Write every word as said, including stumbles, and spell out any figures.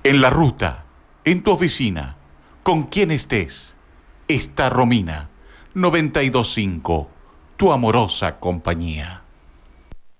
En la ruta, en tu oficina, con quien estés, está Romina, noventa y dos punto cinco, tu amorosa compañía.